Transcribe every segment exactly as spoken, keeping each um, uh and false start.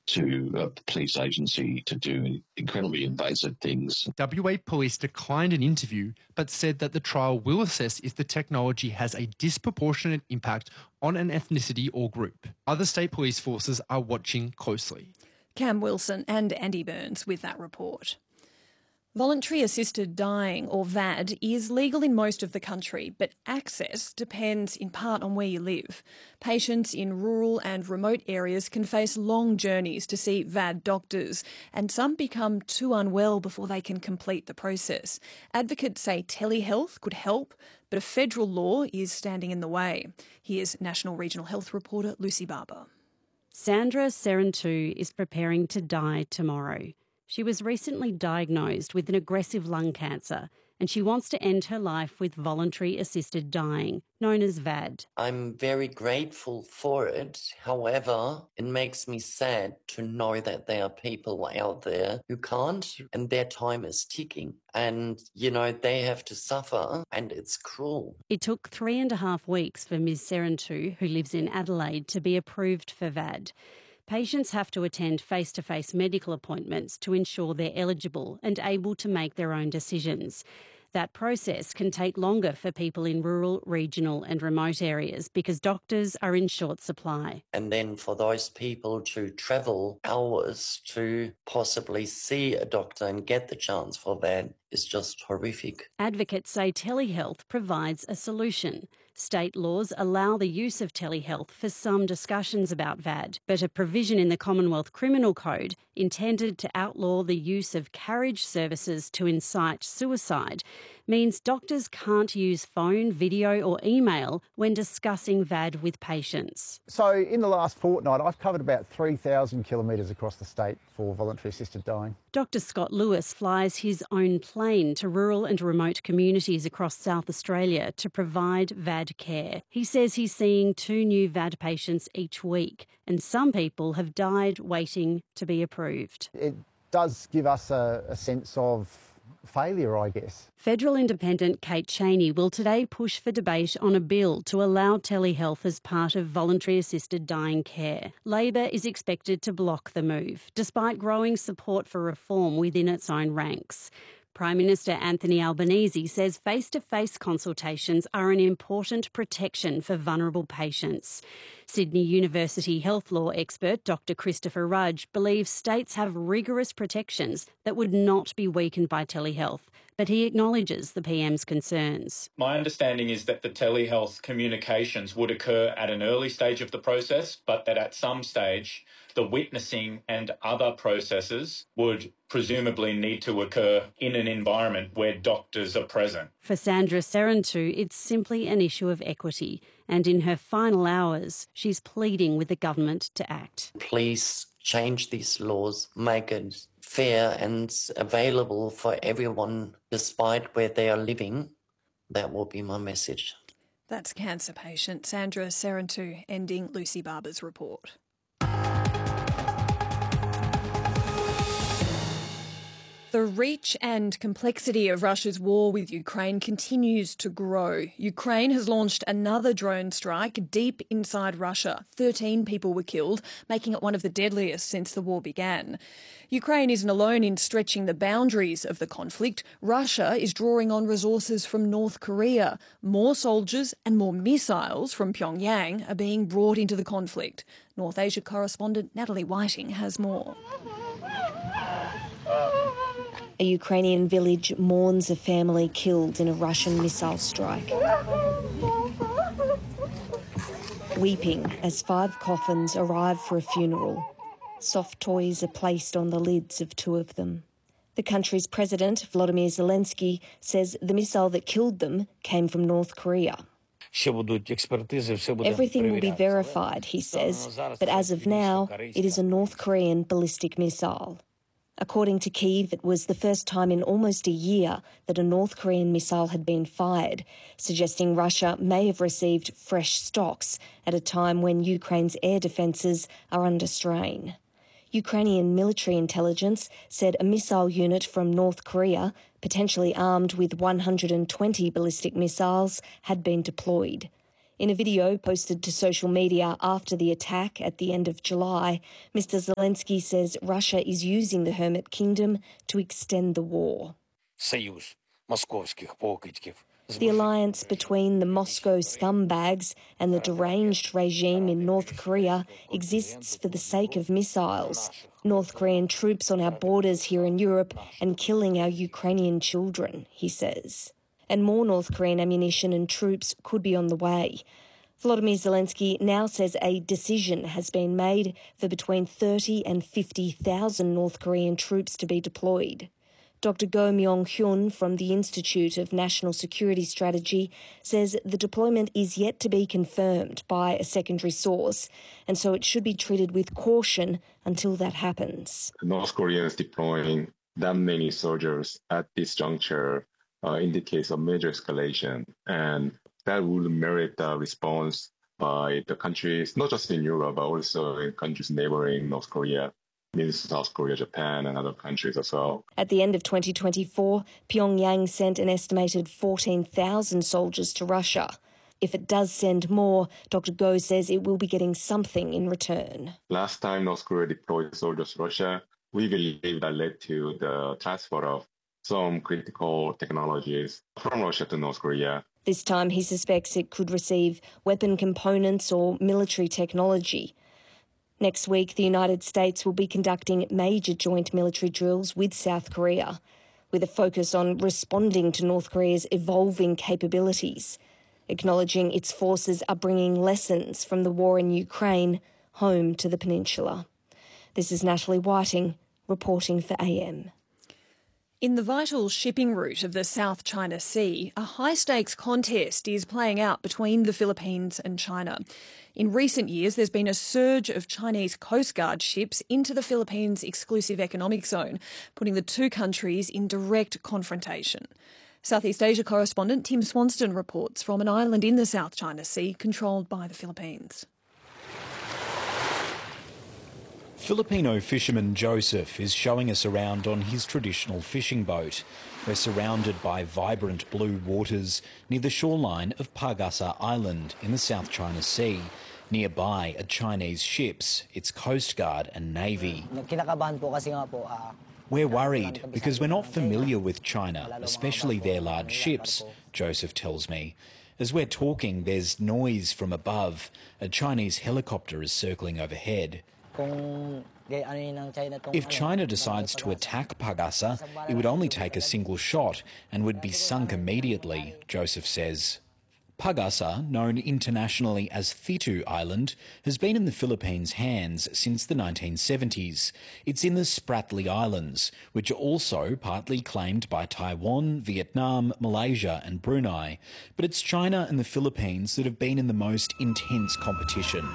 to a police agency to do incredibly invasive things. W A Police declined an interview but said that the trial will assess if the technology has a disproportionate impact on an ethnicity or group. Other state police forces are watching closely. Cam Wilson and Andy Burns with that report. Voluntary assisted dying, or V A D, is legal in most of the country, but access depends in part on where you live. Patients in rural and remote areas can face long journeys to see V A D doctors, and some become too unwell before they can complete the process. Advocates say telehealth could help, but a federal law is standing in the way. Here's National Regional Health reporter Lucy Barber. Sandra Serentu is preparing to die tomorrow. She was recently diagnosed with an aggressive lung cancer and she wants to end her life with voluntary assisted dying, known as V A D. I'm very grateful for it. However, it makes me sad to know that there are people out there who can't and their time is ticking. And, you know, they have to suffer and it's cruel. It took three and a half weeks for Miz Serentu, who lives in Adelaide, to be approved for V A D. Patients have to attend face-to-face medical appointments to ensure they're eligible and able to make their own decisions. That process can take longer for people in rural, regional and remote areas because doctors are in short supply. And then for those people to travel hours to possibly see a doctor and get the chance for that is just horrific. Advocates say telehealth provides a solution. State laws allow the use of telehealth for some discussions about V A D, but a provision in the Commonwealth Criminal Code intended to outlaw the use of carriage services to incite suicide means doctors can't use phone, video or email when discussing V A D with patients. So in the last fortnight, I've covered about three thousand kilometres across the state for voluntary assisted dying. Doctor Scott Lewis flies his own plane to rural and remote communities across South Australia to provide V A D care. He says he's seeing two new V A D patients each week, and some people have died waiting to be approved. It does give us a, a sense of failure, I guess. Federal Independent Kate Chaney will today push for debate on a bill to allow telehealth as part of voluntary assisted dying care. Labor is expected to block the move, despite growing support for reform within its own ranks. Prime Minister Anthony Albanese says face-to-face consultations are an important protection for vulnerable patients. Sydney University health law expert Doctor Christopher Rudge believes states have rigorous protections that would not be weakened by telehealth, but he acknowledges the P M's concerns. My understanding is that the telehealth communications would occur at an early stage of the process, but that at some stage the witnessing and other processes would presumably need to occur in an environment where doctors are present. For Sandra Serentu, it's simply an issue of equity, and in her final hours, she's pleading with the government to act. Please change these laws, make it fair and available for everyone despite where they are living. That will be my message. That's cancer patient Sandra Serentu ending Lucy Barber's report. The reach and complexity of Russia's war with Ukraine continues to grow. Ukraine has launched another drone strike deep inside Russia. thirteen people were killed, making it one of the deadliest since the war began. Ukraine isn't alone in stretching the boundaries of the conflict. Russia is drawing on resources from North Korea. More soldiers and more missiles from Pyongyang are being brought into the conflict. North Asia correspondent Natalie Whiting has more. A Ukrainian village mourns a family killed in a Russian missile strike. Weeping as five coffins arrive for a funeral. Soft toys are placed on the lids of two of them. The country's president, Volodymyr Zelensky, says the missile that killed them came from North Korea. Everything will be verified, he says, but as of now, it is a North Korean ballistic missile. According to Kyiv, it was the first time in almost a year that a North Korean missile had been fired, suggesting Russia may have received fresh stocks at a time when Ukraine's air defences are under strain. Ukrainian military intelligence said a missile unit from North Korea, potentially armed with one hundred twenty ballistic missiles, had been deployed. In a video posted to social media after the attack at the end of July, Mister Zelensky says Russia is using the Hermit Kingdom to extend the war. The alliance between the Moscow scumbags and the deranged regime in North Korea exists for the sake of missiles, North Korean troops on our borders here in Europe and killing our Ukrainian children, he says. And more North Korean ammunition and troops could be on the way. Volodymyr Zelensky now says a decision has been made for between thirty and fifty thousand North Korean troops to be deployed. Doctor Go Myong-hyun from the Institute of National Security Strategy says the deployment is yet to be confirmed by a secondary source, and so it should be treated with caution until that happens. North Koreans deploying that many soldiers at this juncture uh, indicates a major escalation, and that would merit a response by the countries, not just in Europe, but also in countries neighboring North Korea. Means South Korea, Japan and other countries as well. At the end of twenty twenty-four, Pyongyang sent an estimated fourteen thousand soldiers to Russia. If it does send more, Doctor Go says it will be getting something in return. Last time North Korea deployed soldiers to Russia, we believe that led to the transfer of some critical technologies from Russia to North Korea. This time he suspects it could receive weapon components or military technology. Next week, the United States will be conducting major joint military drills with South Korea, with a focus on responding to North Korea's evolving capabilities, acknowledging its forces are bringing lessons from the war in Ukraine home to the peninsula. This is Natalie Whiting, reporting for A M. In the vital shipping route of the South China Sea, a high-stakes contest is playing out between the Philippines and China. In recent years, there's been a surge of Chinese Coast Guard ships into the Philippines' exclusive economic zone, putting the two countries in direct confrontation. Southeast Asia correspondent Tim Swanston reports from an island in the South China Sea controlled by the Philippines. Filipino fisherman Joseph is showing us around on his traditional fishing boat. We're surrounded by vibrant blue waters near the shoreline of Pag-asa Island in the South China Sea. Nearby are Chinese ships, its Coast Guard and Navy. We're worried because we're not familiar with China, especially their large ships, Joseph tells me. As we're talking, there's noise from above. A Chinese helicopter is circling overhead. If China decides to attack Pag-asa, it would only take a single shot and would be sunk immediately, Joseph says. Pag-asa, known internationally as Thitu Island, has been in the Philippines' hands since the nineteen seventies. It's in the Spratly Islands, which are also partly claimed by Taiwan, Vietnam, Malaysia and Brunei. But it's China and the Philippines that have been in the most intense competition.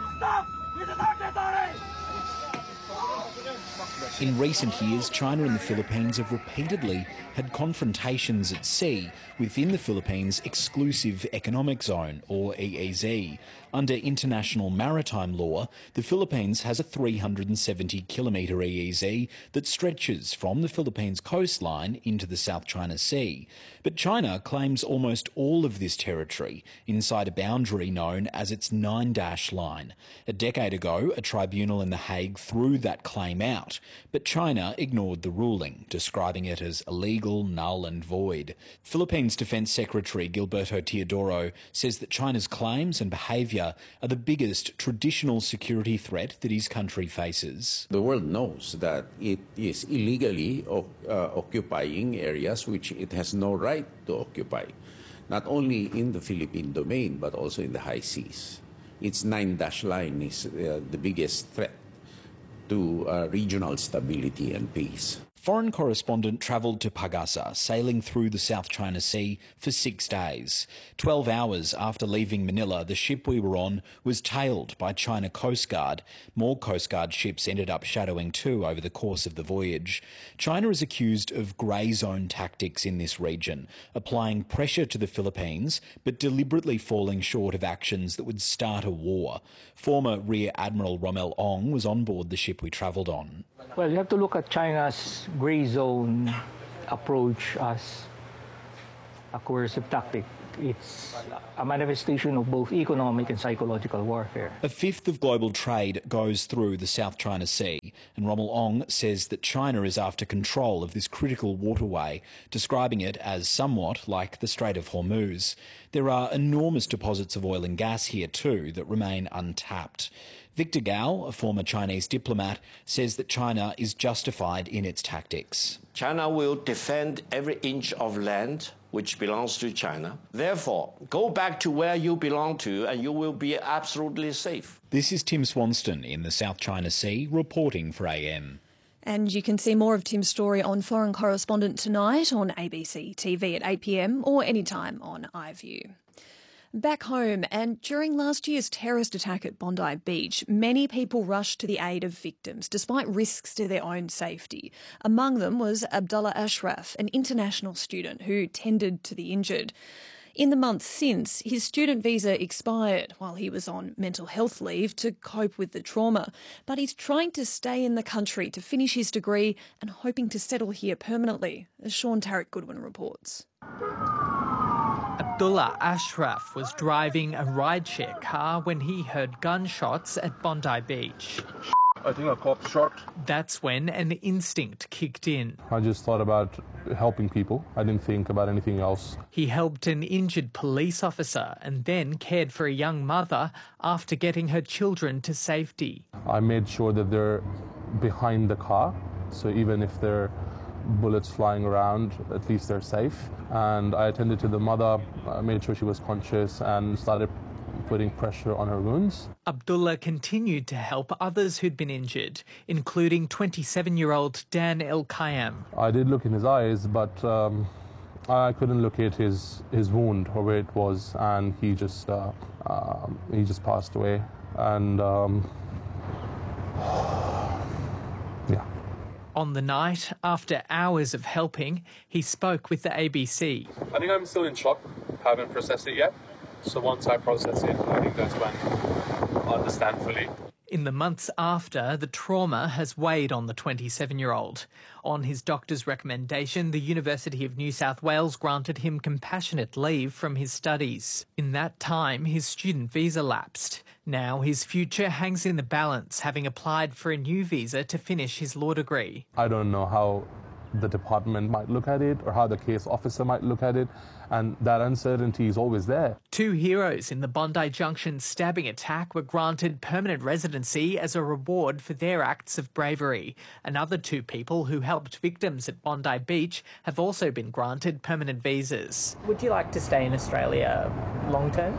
In recent years, China and the Philippines have repeatedly had confrontations at sea within the Philippines' exclusive economic zone, or E E Z. Under international maritime law, the Philippines has a three hundred seventy kilometre E E Z that stretches from the Philippines coastline into the South China Sea. But China claims almost all of this territory inside a boundary known as its nine-dash line. A decade ago, a tribunal in The Hague threw that claim out, but China ignored the ruling, describing it as illegal, null and void. Philippines Defence Secretary Gilberto Teodoro says that China's claims and behaviour are the biggest traditional security threat that his country faces. The world knows that it is illegally uh, occupying areas which it has no right to occupy, not only in the Philippine domain but also in the high seas. Its nine-dash line is uh, the biggest threat to uh, regional stability and peace. Foreign correspondent travelled to Pag-asa, sailing through the South China Sea for six days. Twelve hours after leaving Manila, the ship we were on was tailed by China Coast Guard. More Coast Guard ships ended up shadowing too over the course of the voyage. China is accused of grey zone tactics in this region, applying pressure to the Philippines but deliberately falling short of actions that would start a war. Former Rear Admiral Rommel Ong was on board the ship we travelled on. Well, you have to look at China's grey zone approach as a coercive tactic. it's a manifestation of both economic and psychological warfare. A fifth of global trade goes through the South China Sea, and Rommel Ong says that China is after control of this critical waterway, describing it as somewhat like the Strait of Hormuz. There are enormous deposits of oil and gas here too that remain untapped. Victor Gao, a former Chinese diplomat, says that China is justified in its tactics. China will defend every inch of land which belongs to China. Therefore, go back to where you belong to and you will be absolutely safe. This is Tim Swanston in the South China Sea reporting for A M. And you can see more of Tim's story on Foreign Correspondent tonight on A B C T V at eight p m or anytime on iView. Back home, and during last year's terrorist attack at Bondi Beach, many people rushed to the aid of victims, despite risks to their own safety. Among them was Abdullah Ashraf, an international student who tended to the injured. In the months since, his student visa expired while he was on mental health leave to cope with the trauma. But he's trying to stay in the country to finish his degree and hoping to settle here permanently, as Sean Tarek Goodwin reports. Abdullah Ashraf was driving a rideshare car when he heard gunshots at Bondi Beach. I think a cop shot. That's when an instinct kicked in. I just thought about helping people. I didn't think about anything else. He helped an injured police officer and then cared for a young mother after getting her children to safety. I made sure that they're behind the car, so even if there are bullets flying around, at least they're safe. And I attended to the mother, I made sure she was conscious and started putting pressure on her wounds. Abdullah continued to help others who'd been injured, including twenty-seven-year-old Dan El Kayam. I did look in his eyes, but um, I couldn't locate his, his wound or where it was, and he just uh, uh, he just passed away. And um, yeah. On the night, after hours of helping, he spoke with the A B C. I think I'm still in shock, haven't processed it yet. So once I process it, I think that's when I'll understand fully. In the months after, the trauma has weighed on the twenty-seven-year-old. On his doctor's recommendation, the University of New South Wales granted him compassionate leave from his studies. In that time, his student visa lapsed. Now his future hangs in the balance, having applied for a new visa to finish his law degree. I don't know how the department might look at it or how the case officer might look at it, and that uncertainty is always there. Two heroes in the Bondi Junction stabbing attack were granted permanent residency as a reward for their acts of bravery. Another two people who helped victims at Bondi Beach have also been granted permanent visas. Would you like to stay in Australia long term?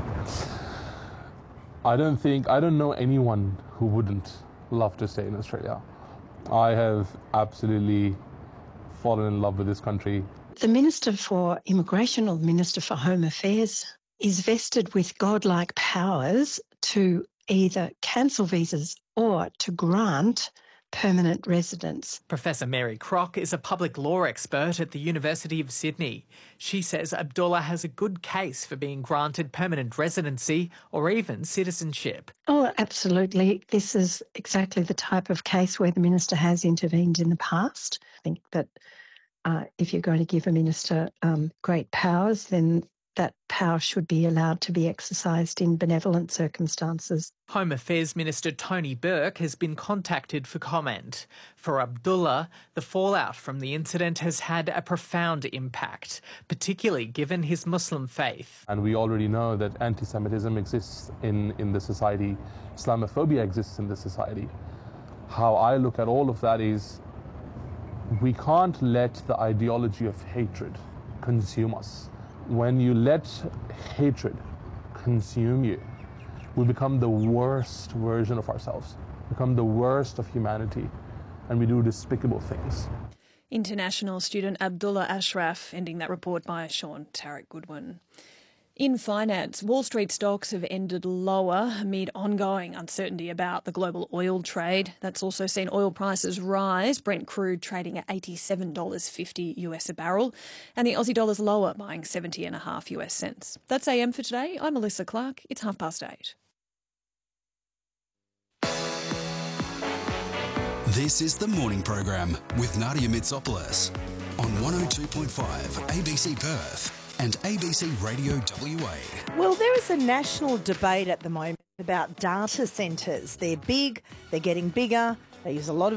I don't think, I don't know anyone who wouldn't love to stay in Australia. I have absolutely fallen in love with this country. The Minister for Immigration or the Minister for Home Affairs is vested with godlike powers to either cancel visas or to grant permanent residence. Professor Mary Crock is a public law expert at the University of Sydney. She says Abdullah has a good case for being granted permanent residency or even citizenship. Oh, absolutely. This is exactly the type of case where the Minister has intervened in the past. I think that uh, if you're going to give a Minister um, great powers, then that power should be allowed to be exercised in benevolent circumstances. Home Affairs Minister Tony Burke has been contacted for comment. For Abdullah, the fallout from the incident has had a profound impact, particularly given his Muslim faith. And we already know that anti-Semitism exists in, in the society, Islamophobia exists in the society. How I look at all of that is we can't let the ideology of hatred consume us. When you let hatred consume you, we become the worst version of ourselves, become the worst of humanity, and we do despicable things. International student Abdullah Ashraf, ending that report by Sean Tarek Goodwin. In finance, Wall Street stocks have ended lower amid ongoing uncertainty about the global oil trade. That's also seen oil prices rise, Brent crude trading at eighty-seven dollars fifty US a barrel, and the Aussie dollar's lower, buying seventy and a half US cents. That's A M for today. I'm Melissa Clark. It's half past eight. This is the morning program with Nadia Mitsopoulos on one oh two point five A B C Perth. and A B C Radio W A. Well, there is a national debate at the moment about data centres. They're big, they're getting bigger, they use a lot of